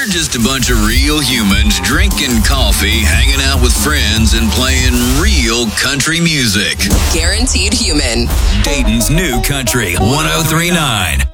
just a bunch of real humans drinking coffee, hanging out with friends, and playing real country music. Guaranteed Human. Dayton's new country 1039.